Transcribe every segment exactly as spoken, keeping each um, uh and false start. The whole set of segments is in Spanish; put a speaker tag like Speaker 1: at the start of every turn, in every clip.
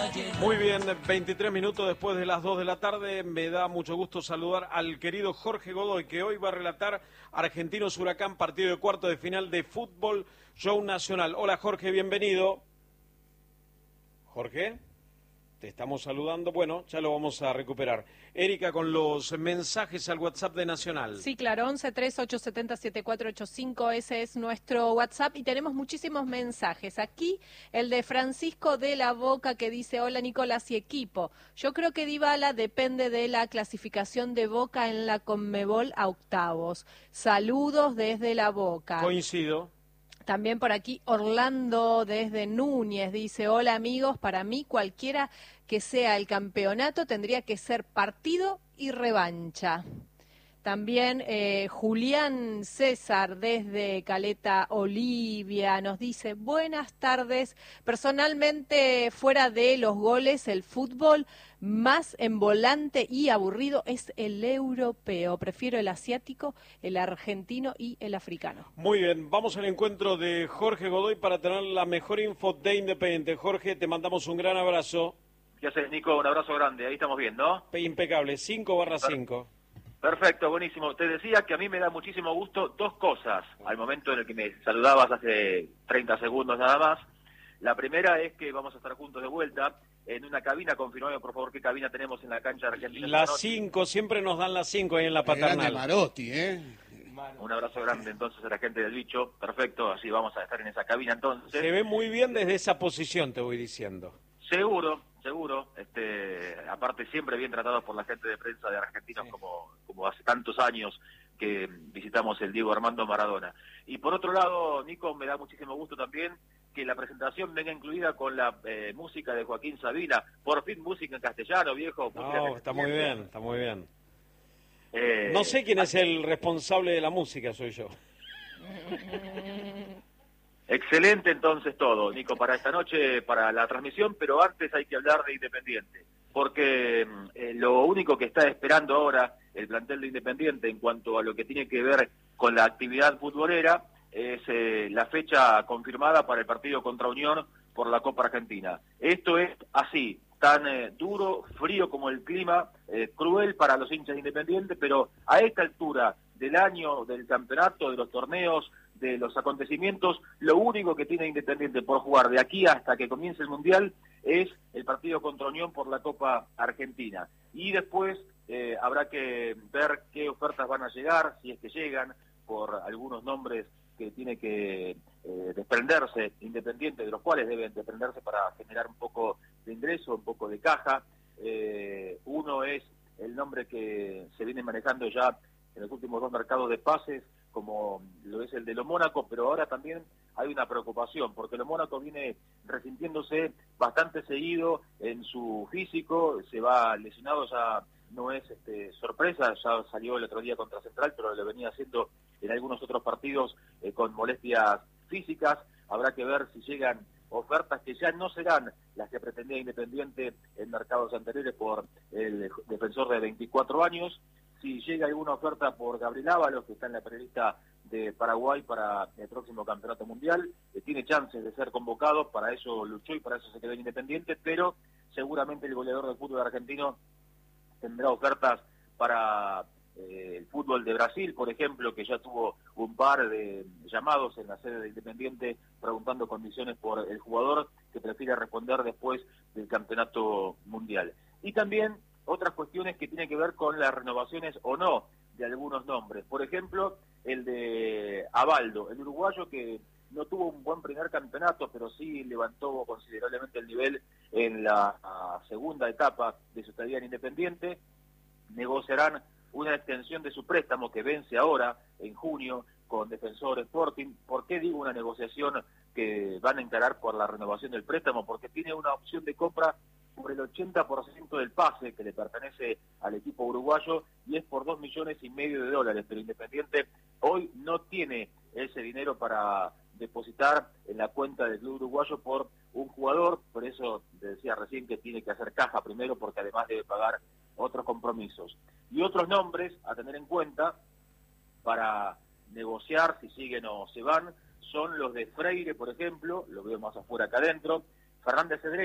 Speaker 1: Muy bien, veintitrés minutos después de las dos de la tarde, me da mucho gusto saludar al querido Jorge Godoy, que hoy va a relatar Argentinos Huracán, partido de cuarto de final de fútbol, show nacional. Hola Jorge, bienvenido. Jorge, te estamos saludando, bueno, ya lo vamos a recuperar. Erika, con los mensajes al WhatsApp de Nacional.
Speaker 2: Sí, claro, once tres ocho siete cero siete cuatro ocho cinco, ese es nuestro WhatsApp y tenemos muchísimos mensajes. Aquí el de Francisco de la Boca que dice, hola Nicolás y equipo, yo creo que Dybala depende de la clasificación de Boca en la Conmebol a octavos. Saludos desde la Boca.
Speaker 1: Coincido.
Speaker 2: También por aquí Orlando desde Núñez dice, hola amigos, para mí cualquiera que sea el campeonato tendría que ser partido y revancha. También eh, Julián César desde Caleta Olivia nos dice, buenas tardes, personalmente fuera de los goles, el fútbol más envolante y aburrido es el europeo, prefiero el asiático, el argentino y el africano.
Speaker 1: Muy bien, vamos al encuentro de Jorge Godoy para tener la mejor info de Independiente. Jorge, te mandamos un gran abrazo.
Speaker 3: ¿Qué haces, Nico? Un abrazo grande, ahí estamos bien, ¿no?
Speaker 1: Impecable, cinco barra cinco.
Speaker 3: Perfecto, buenísimo. Te decía que a mí me da muchísimo gusto dos cosas al momento en el que me saludabas hace treinta segundos nada más. La primera es que vamos a estar juntos de vuelta en una cabina. Confirmame, por favor, qué cabina tenemos en la cancha argentina.
Speaker 1: Las cinco, siempre nos dan las cinco ahí en la Paternal.
Speaker 4: Marotti, ¿eh?
Speaker 3: Un abrazo grande entonces a la gente del bicho. Perfecto, así vamos a estar en esa cabina entonces.
Speaker 1: Se ve muy bien desde esa posición, te voy diciendo.
Speaker 3: Seguro, seguro. Este, aparte siempre bien tratados por la gente de prensa de Argentinos, sí. como, como hace tantos años que visitamos el Diego Armando Maradona. Y por otro lado, Nico, me da muchísimo gusto también que la presentación venga incluida con la eh, música de Joaquín Sabina. Por fin música en castellano, viejo.
Speaker 1: No, está muy bien, está muy bien.
Speaker 3: Eh,
Speaker 1: no sé quién es el responsable de la música, soy yo.
Speaker 3: Excelente entonces todo, Nico, para esta noche, para la transmisión, pero antes hay que hablar de Independiente, porque eh, lo único que está esperando ahora el plantel de Independiente en cuanto a lo que tiene que ver con la actividad futbolera es eh, la fecha confirmada para el partido contra Unión por la Copa Argentina. Esto es así, tan eh, duro, frío como el clima, eh, cruel para los hinchas de Independiente, pero a esta altura del año, del campeonato, de los torneos, de los acontecimientos, lo único que tiene Independiente por jugar de aquí hasta que comience el Mundial es el partido contra Unión por la Copa Argentina. Y después eh, habrá que ver qué ofertas van a llegar, si es que llegan, por algunos nombres que tiene que eh, desprenderse Independiente, de los cuales deben desprenderse para generar un poco de ingreso, un poco de caja. Eh, uno es el nombre que se viene manejando ya en los últimos dos mercados de pases, como lo es el de lo Mónaco, pero ahora también hay una preocupación, porque lo Mónaco viene resintiéndose bastante seguido en su físico, se va lesionado, ya no es este, sorpresa, ya salió el otro día contra Central, pero lo venía haciendo en algunos otros partidos eh, con molestias físicas. Habrá que ver si llegan ofertas que ya no serán las que pretendía Independiente en mercados anteriores por el defensor de veinticuatro años. Si llega alguna oferta por Gabriel Ábalos, que está en la prelista de Paraguay para el próximo campeonato mundial, eh, tiene chances de ser convocado, para eso luchó y para eso se quedó Independiente, pero seguramente el goleador del fútbol argentino tendrá ofertas para eh, el fútbol de Brasil, por ejemplo, que ya tuvo un par de llamados en la sede de Independiente preguntando condiciones por el jugador, que prefiere responder después del campeonato mundial. Y también otras cuestiones que tienen que ver con las renovaciones o no de algunos nombres. Por ejemplo, el de Abaldo, el uruguayo que no tuvo un buen primer campeonato, pero sí levantó considerablemente el nivel en la segunda etapa de su estadía en Independiente. Negociarán una extensión de su préstamo que vence ahora, en junio, con Defensor Sporting. ¿Por qué digo una negociación que van a encarar por la renovación del préstamo? Porque tiene una opción de compra por el ochenta por ciento del pase que le pertenece al equipo uruguayo y es por dos millones y medio de dólares, pero Independiente hoy no tiene ese dinero para depositar en la cuenta del club uruguayo por un jugador, por eso decía recién que tiene que hacer caja primero porque además debe pagar otros compromisos. Y otros nombres a tener en cuenta para negociar si siguen o se van son los de Freire, por ejemplo, lo veo más afuera que adentro, Fernández Cedrés,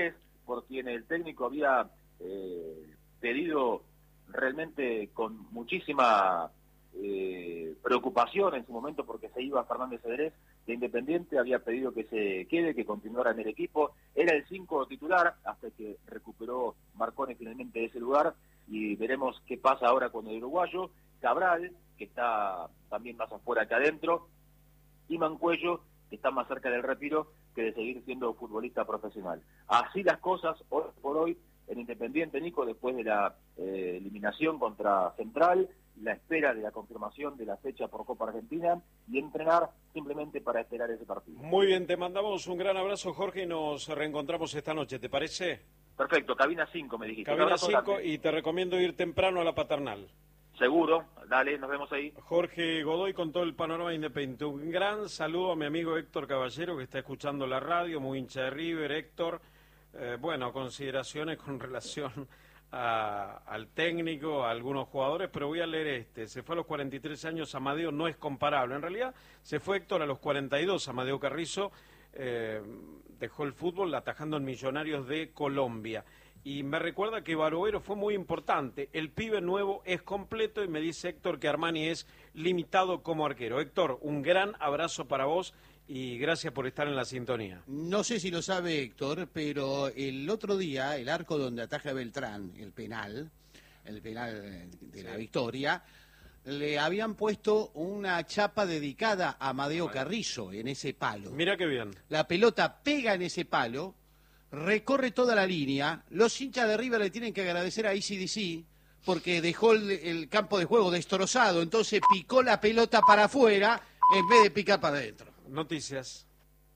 Speaker 3: por quien el técnico había eh, pedido realmente con muchísima eh, preocupación en su momento, porque se iba Fernández Cedrés de Independiente, había pedido que se quede, que continuara en el equipo. Era el cinco titular hasta que recuperó Marcone finalmente ese lugar, y veremos qué pasa ahora con el uruguayo. Cabral, que está también más afuera que adentro, y Mancuello, que está más cerca del retiro que de seguir siendo futbolista profesional. Así las cosas hoy por hoy en Independiente, Nico, después de la eh, eliminación contra Central, la espera de la confirmación de la fecha por Copa Argentina y entrenar simplemente para esperar ese partido.
Speaker 1: Muy bien, te mandamos un gran abrazo, Jorge, y nos reencontramos esta noche, ¿te parece?
Speaker 3: Perfecto, cabina cinco me dijiste.
Speaker 1: Cabina cinco, y te recomiendo ir temprano a la Paternal.
Speaker 3: Seguro, dale, nos vemos ahí.
Speaker 1: Jorge Godoy con todo el panorama independiente. Un gran saludo a mi amigo Héctor Caballero, que está escuchando la radio, muy hincha de River. Héctor, eh, bueno, consideraciones con relación a, al técnico, a algunos jugadores, pero voy a leer este. Se fue a los cuarenta y tres años, Amadeo no es comparable. En realidad, se fue Héctor a los cuarenta y dos, Amadeo Carrizo, eh, dejó el fútbol atajando en Millonarios de Colombia. Y me recuerda que Barovero fue muy importante. El pibe nuevo es completo, y me dice Héctor que Armani es limitado como arquero. Héctor, un gran abrazo para vos y gracias por estar en la sintonía.
Speaker 4: No sé si lo sabe Héctor, pero el otro día, el arco donde ataja Beltrán, el penal, el penal de la victoria, le habían puesto una chapa dedicada a Amadeo Carrizo en ese palo.
Speaker 1: Mira qué bien.
Speaker 4: La pelota pega en ese palo, recorre toda la línea, los hinchas de River le tienen que agradecer a A C D C porque dejó el, el campo de juego destrozado, entonces picó la pelota para afuera en vez de picar para adentro.
Speaker 1: Noticias.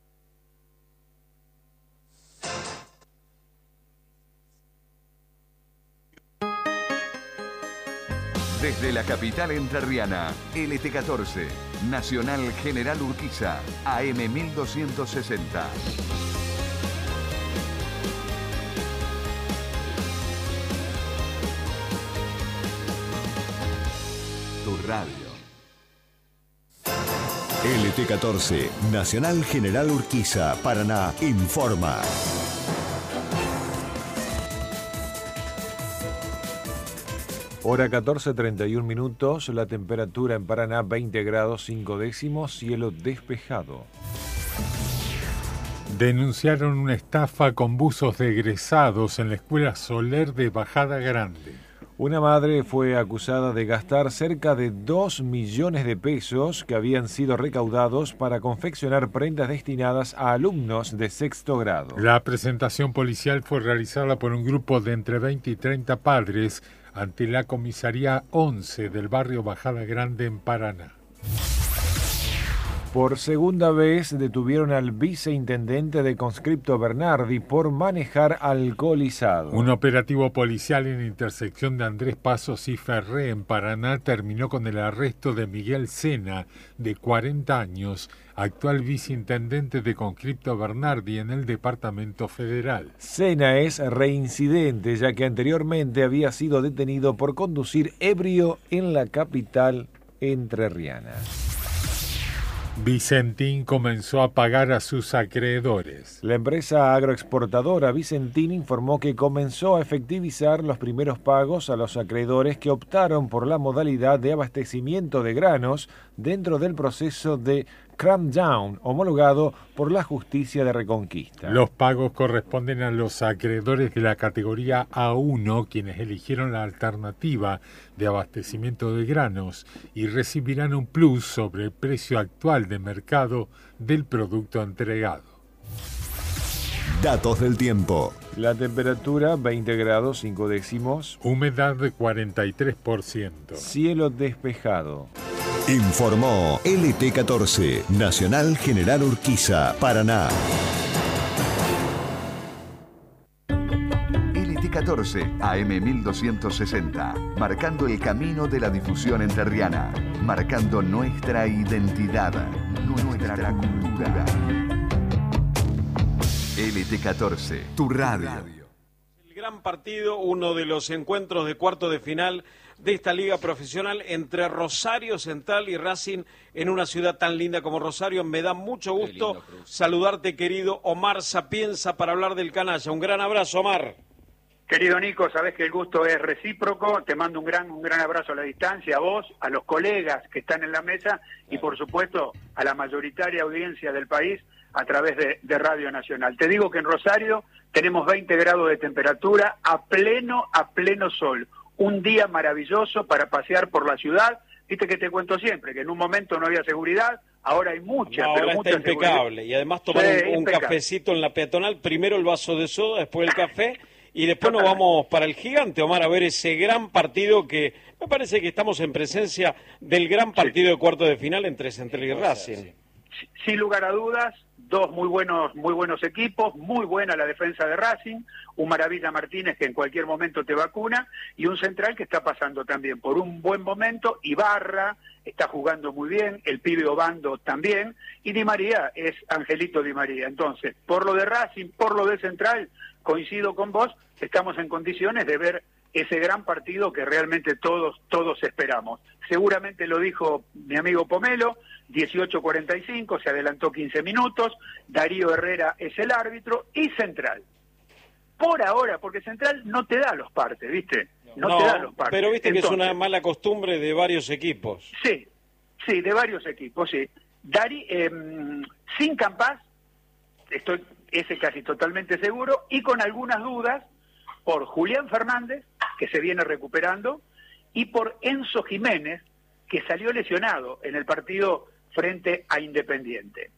Speaker 5: Desde la capital entrerriana, L T catorce, Nacional General Urquiza, A M mil doscientos sesenta. Tu radio.
Speaker 6: L T catorce, Nacional General Urquiza, Paraná, informa.
Speaker 7: Hora catorce, treinta y un minutos, la temperatura en Paraná veinte grados cinco décimos, cielo despejado.
Speaker 8: Denunciaron una estafa con buzos de egresados en la Escuela Soler de Bajada Grande.
Speaker 7: Una madre fue acusada de gastar cerca de dos millones de pesos que habían sido recaudados para confeccionar prendas destinadas a alumnos de sexto grado.
Speaker 8: La presentación policial fue realizada por un grupo de entre veinte y treinta padres ante la comisaría once del barrio Bajada Grande en Paraná.
Speaker 7: Por segunda vez detuvieron al viceintendente de Conscripto Bernardi por manejar alcoholizado.
Speaker 8: Un operativo policial en la intersección de Andrés Pasos y Ferré en Paraná terminó con el arresto de Miguel Sena, de cuarenta años, actual viceintendente de Conscripto Bernardi en el Departamento Federal.
Speaker 7: Sena es reincidente, ya que anteriormente había sido detenido por conducir ebrio en la capital entrerriana.
Speaker 8: Vicentín comenzó a pagar a sus acreedores.
Speaker 7: La empresa agroexportadora Vicentín informó que comenzó a efectivizar los primeros pagos a los acreedores que optaron por la modalidad de abastecimiento de granos dentro del proceso de cram down homologado por la Justicia de Reconquista.
Speaker 8: Los pagos corresponden a los acreedores de la categoría A uno, quienes eligieron la alternativa de abastecimiento de granos y recibirán un plus sobre el precio actual de mercado del producto entregado.
Speaker 6: Datos del tiempo.
Speaker 7: La temperatura veinte grados cinco décimos.
Speaker 8: Humedad de cuarenta y tres por ciento.
Speaker 7: Cielo despejado.
Speaker 6: Informó L T catorce, Nacional General Urquiza, Paraná.
Speaker 5: L T catorce, A M mil doscientos sesenta, marcando el camino de la difusión entrerriana, marcando nuestra identidad, nuestra cultura. L T catorce, tu radio.
Speaker 1: El gran partido, uno de los encuentros de cuarto de final de esta liga profesional entre Rosario Central y Racing en una ciudad tan linda como Rosario. Me da mucho gusto lindo, saludarte, querido Omar Sapienza, para hablar del canalla. Un gran abrazo, Omar.
Speaker 9: Querido Nico, sabés que el gusto es recíproco. Te mando un gran un gran abrazo a la distancia, a vos, a los colegas que están en la mesa y, por supuesto, a la mayoritaria audiencia del país a través de, de Radio Nacional. Te digo que en Rosario tenemos veinte grados de temperatura a pleno, a pleno sol. Un día maravilloso para pasear por la ciudad. Viste que te cuento siempre, que en un momento no había seguridad, ahora hay mucha,
Speaker 1: no,
Speaker 9: pero
Speaker 1: ahora
Speaker 9: mucha
Speaker 1: está impecable.
Speaker 9: Seguridad.
Speaker 1: Y además tomar sí, un, un cafecito en la peatonal, primero el vaso de soda, después el café, y después nos vamos para el Gigante, Omar, a ver ese gran partido que me parece que estamos en presencia del gran partido sí. de cuarto de final entre Central y Racing.
Speaker 9: Sí. Sin lugar a dudas, dos muy buenos muy buenos equipos, muy buena la defensa de Racing, un Maravilla Martínez que en cualquier momento te vacuna, y un Central que está pasando también por un buen momento. Ibarra está jugando muy bien, el pibe Obando también, y Di María es Angelito Di María. Entonces, por lo de Racing, por lo de Central, coincido con vos, estamos en condiciones de ver ese gran partido que realmente todos todos esperamos. Seguramente lo dijo mi amigo Pomelo, dieciocho cuarenta y cinco, se adelantó quince minutos, Darío Herrera es el árbitro, y Central. Por ahora, porque Central no te da los partes, ¿viste? No, no te da los partes.
Speaker 1: Pero viste
Speaker 9: Entonces,
Speaker 1: que es una mala costumbre de varios equipos.
Speaker 9: Sí, sí, de varios equipos, sí. Dari, eh, sin Campás, estoy ese casi totalmente seguro, y con algunas dudas por Julián Fernández, que se viene recuperando, y por Enzo Jiménez, que salió lesionado en el partido frente a Independiente.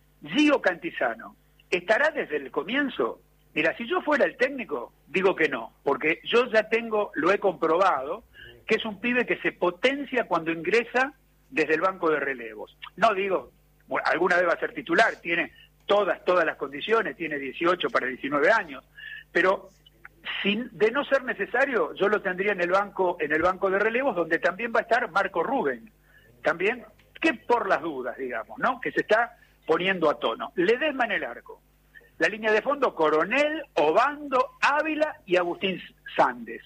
Speaker 9: Gio Cantizano, ¿estará desde el comienzo? Mira, si yo fuera el técnico, digo que no, porque yo ya tengo, lo he comprobado, que es un pibe que se potencia cuando ingresa desde el banco de relevos. No digo, bueno, alguna vez va a ser titular, tiene todas, todas las condiciones, tiene dieciocho para diecinueve años, pero sin, de no ser necesario, yo lo tendría en el banco, en el banco de relevos, donde también va a estar Marco Rubén, también, que por las dudas, digamos, ¿no? Que se está poniendo a tono. Ledesma en el arco. La línea de fondo, Coronel, Obando, Ávila y Agustín Sández.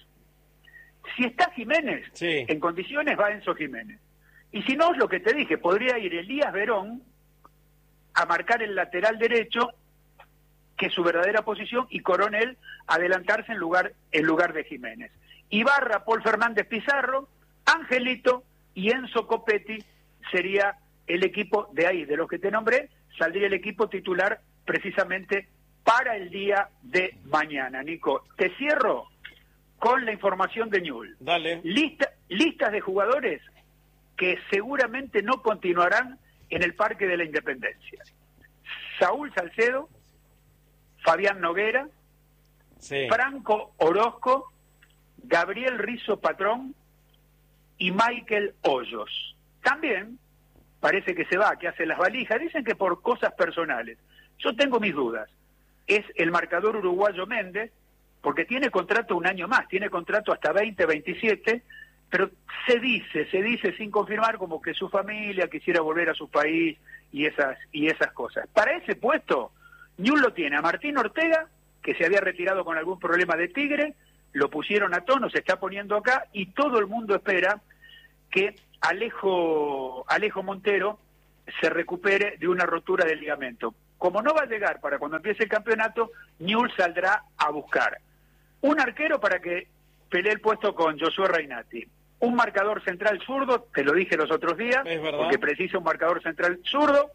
Speaker 9: Si está Jiménez, sí. en condiciones va Enzo Jiménez. Y si no, es lo que te dije, podría ir Elías Verón a marcar el lateral derecho, que es su verdadera posición, y Coronel adelantarse en lugar, en lugar de Jiménez. Ibarra, Paul Fernández Pizarro, Angelito y Enzo Copetti sería el equipo de ahí, de los que te nombré, saldría el equipo titular precisamente para el día de mañana. Nico, te cierro con la información de Ñul.
Speaker 1: Dale.
Speaker 9: Lista, listas de jugadores que seguramente no continuarán en el Parque de la Independencia. Saúl Salcedo, Fabián Noguera, sí. Franco Orozco, Gabriel Rizzo Patrón y Michael Hoyos. También parece que se va, que hace las valijas, dicen que por cosas personales. Yo tengo mis dudas. Es el marcador uruguayo Méndez, porque tiene contrato un año más, tiene contrato hasta veinte veintisiete, pero se dice, se dice sin confirmar como que su familia quisiera volver a su país y esas, y esas cosas. Para ese puesto, Ñul lo tiene a Martín Ortega, que se había retirado con algún problema de Tigre, lo pusieron a tono, se está poniendo acá, y todo el mundo espera que Alejo, Alejo Montero se recupere de una rotura de ligamento. Como no va a llegar para cuando empiece el campeonato, Ñul saldrá a buscar un arquero para que pelee el puesto con Josué Reinati, un marcador central zurdo, te lo dije los otros días, porque precisa un marcador central zurdo,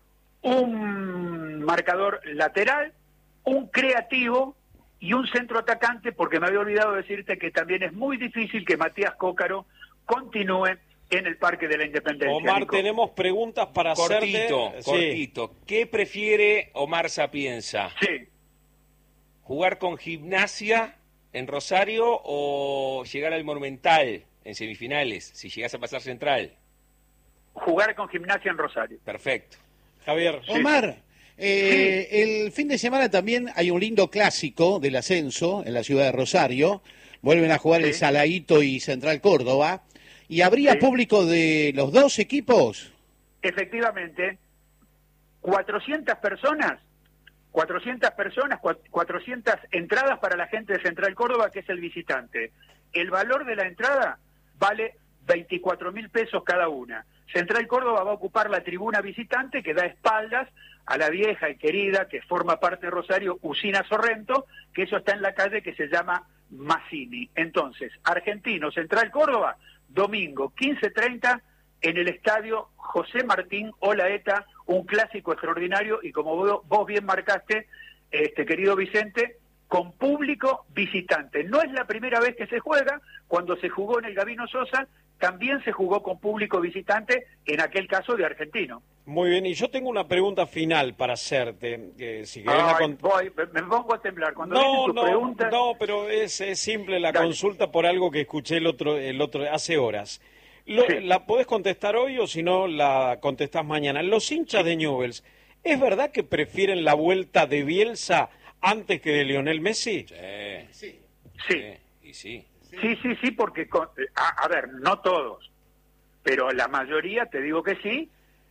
Speaker 9: un marcador lateral, un creativo y un centro atacante, porque me había olvidado decirte que también es muy difícil que Matías Cócaro continúe en el Parque de la Independencia.
Speaker 1: Omar,
Speaker 9: Nico.
Speaker 1: Tenemos preguntas para
Speaker 10: cortito,
Speaker 1: hacerte.
Speaker 10: Cortito, sí. ¿Qué prefiere Omar Sapienza?
Speaker 9: Sí.
Speaker 10: ¿Jugar con Gimnasia en Rosario o llegar al Monumental en semifinales, si llegas a pasar Central?
Speaker 9: Jugar con Gimnasia en Rosario.
Speaker 10: Perfecto.
Speaker 1: Javier.
Speaker 4: Omar, eh, sí. el fin de semana también hay un lindo clásico del ascenso en la ciudad de Rosario. Vuelven a jugar sí. el Saladito y Central Córdoba. ¿Y habría sí. público de los dos equipos?
Speaker 9: Efectivamente, cuatrocientas personas, cuatrocientas personas, cuatrocientas entradas para la gente de Central Córdoba, que es el visitante. El valor de la entrada vale veinticuatro mil pesos cada una. Central Córdoba va a ocupar la tribuna visitante que da espaldas a la vieja y querida, que forma parte de Rosario, Usina Sorrento, que eso está en la calle que se llama Mazzini. Entonces, Argentino, Central Córdoba, domingo quince treinta en el estadio José Martín Olaeta, un clásico extraordinario y como vos, vos bien marcaste, este querido Vicente, con público visitante. No es la primera vez que se juega, cuando se jugó en el Gabino Sosa, también se jugó con público visitante, en aquel caso de Argentino.
Speaker 1: Muy bien, y yo tengo una pregunta final para hacerte. Eh, si querés
Speaker 9: Ay,
Speaker 1: la con...
Speaker 9: voy, me pongo a temblar. Cuando
Speaker 1: no,
Speaker 9: vienen tus
Speaker 1: no,
Speaker 9: preguntas...
Speaker 1: no, pero es, es simple la
Speaker 9: Dale.
Speaker 1: consulta por algo que escuché el otro, el otro hace horas. Lo,
Speaker 9: Sí.
Speaker 1: ¿La podés contestar hoy o si no la contestás mañana? Los hinchas de Newell's, ¿es verdad que prefieren la vuelta de Bielsa antes que de Lionel Messi?
Speaker 10: Sí,
Speaker 9: Sí.
Speaker 10: sí, y sí.
Speaker 9: Sí, sí, sí, porque, con- a, a ver, no todos, pero la mayoría te digo que sí,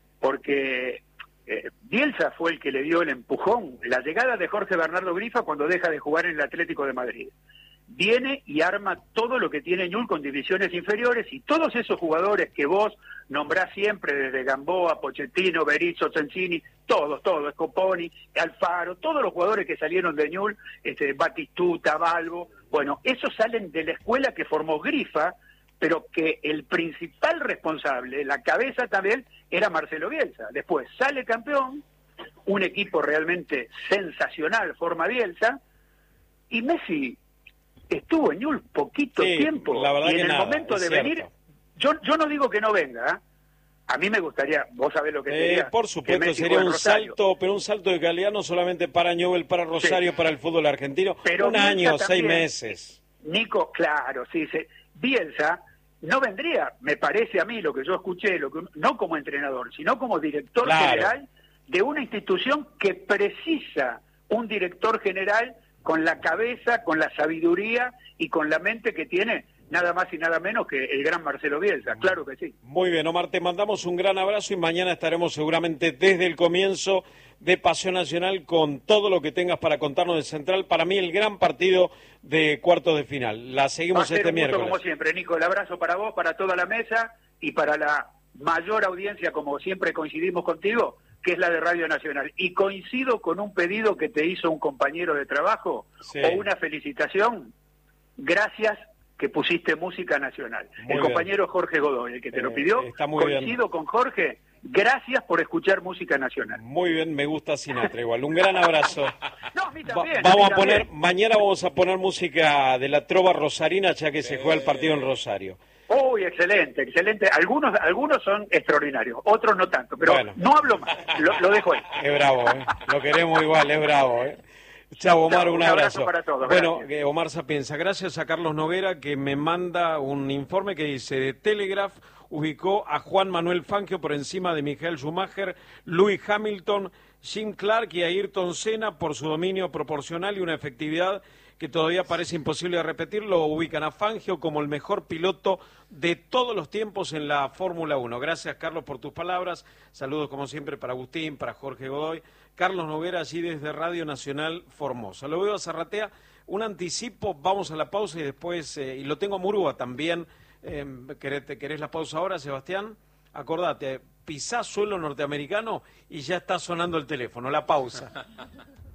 Speaker 9: porque eh, Bielsa fue el que le dio el empujón, la llegada de Jorge Bernardo Grifa cuando deja de jugar en el Atlético de Madrid. Viene y arma todo lo que tiene Ñul con divisiones inferiores y todos esos jugadores que vos nombrás siempre, desde Gamboa, Pochettino, Berizzo, Sensini, todos, todos, Scoponi, Alfaro, todos los jugadores que salieron de Ñul, este, Batistuta, Balbo, bueno, esos salen de la escuela que formó Grifa, pero que el principal responsable, la cabeza también, era Marcelo Bielsa. Después sale campeón, un equipo realmente sensacional forma Bielsa, y Messi estuvo en Ñul poquito
Speaker 1: Sí,
Speaker 9: tiempo,
Speaker 1: la verdad
Speaker 9: y en
Speaker 1: que
Speaker 9: el
Speaker 1: nada,
Speaker 9: momento
Speaker 1: es
Speaker 9: de
Speaker 1: cierto.
Speaker 9: venir, yo yo no digo que no venga, ¿eh? A mí me gustaría, vos sabés lo que
Speaker 1: Eh,
Speaker 9: sería.
Speaker 1: por
Speaker 9: que
Speaker 1: supuesto,
Speaker 9: Messi
Speaker 1: sería
Speaker 9: juegue en
Speaker 1: un
Speaker 9: Rosario.
Speaker 1: salto, pero un salto de calidad no solamente para Newell, para Rosario, para el fútbol argentino.
Speaker 9: Pero
Speaker 1: un
Speaker 9: Bielsa
Speaker 1: año,
Speaker 9: también,
Speaker 1: seis meses.
Speaker 9: Nico, claro, sí, sí. Bielsa no vendría, me parece a mí, lo que yo escuché, lo que, no como entrenador, sino como director
Speaker 1: Claro.
Speaker 9: general de una institución que precisa un director general con la cabeza, con la sabiduría y con la mente que tiene nada más y nada menos que el gran Marcelo Bielsa, claro que sí.
Speaker 1: Muy bien, Omar, te mandamos un gran abrazo y mañana estaremos seguramente desde el comienzo de Pasión Nacional con todo lo que tengas para contarnos de Central. Para mí el gran partido de cuartos de final. La
Speaker 9: Va a
Speaker 1: seguimos
Speaker 9: ser
Speaker 1: este
Speaker 9: un gusto
Speaker 1: miércoles.
Speaker 9: como siempre, Nico, el abrazo para vos, para toda la mesa y para la mayor audiencia, como siempre coincidimos contigo, que es la de Radio Nacional. Y coincido con un pedido que te hizo un compañero de trabajo,
Speaker 1: Sí.
Speaker 9: o una felicitación. Gracias que pusiste música nacional.
Speaker 1: Muy
Speaker 9: el
Speaker 1: bien.
Speaker 9: compañero Jorge Godoy, el que te
Speaker 1: Eh,
Speaker 9: lo pidió,
Speaker 1: está muy bien.
Speaker 9: coincido con Jorge. Gracias por escuchar música nacional.
Speaker 1: Muy bien, me gusta Sinatra igual. Un gran abrazo.
Speaker 9: No, a mí
Speaker 1: Va-
Speaker 9: también.
Speaker 1: vamos
Speaker 9: mí
Speaker 1: a poner,
Speaker 9: también.
Speaker 1: mañana vamos a poner música de la trova rosarina ya que se juega el partido en Rosario.
Speaker 9: Uy, excelente, excelente. Algunos algunos son extraordinarios, otros no tanto, pero
Speaker 1: Bueno.
Speaker 9: no hablo más, lo, lo dejo ahí.
Speaker 1: Es bravo, ¿eh? Lo queremos igual, es bravo, ¿eh? Chao, Omar,
Speaker 9: Chao,
Speaker 1: un
Speaker 9: un
Speaker 1: abrazo.
Speaker 9: abrazo para todos,
Speaker 1: Bueno,
Speaker 9: gracias.
Speaker 1: eh, Omar Sapienza, gracias a Carlos Noguera que me manda un informe que dice de Telegraph ubicó a Juan Manuel Fangio por encima de Michael Schumacher, Lewis Hamilton, Jim Clark y Ayrton Senna por su dominio proporcional y una efectividad que todavía parece imposible de repetir. Lo ubican a Fangio como el mejor piloto de todos los tiempos en la Fórmula uno. Gracias, Carlos, por tus palabras. Saludos, como siempre, para Agustín, para Jorge Godoy. Carlos Noguera, allí desde Radio Nacional Formosa. Lo veo a Zarratea. Un anticipo, vamos a la pausa y después, eh, y lo tengo a Murúa también. Eh, ¿querés, ¿Querés la pausa ahora, Sebastián? Acordate, pisá suelo norteamericano y ya está sonando el teléfono, la pausa.